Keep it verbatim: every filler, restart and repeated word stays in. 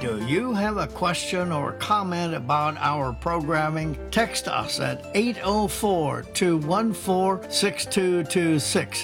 Do you have a question or comment about our programming? Text us at eight oh four, two one four, six two two six.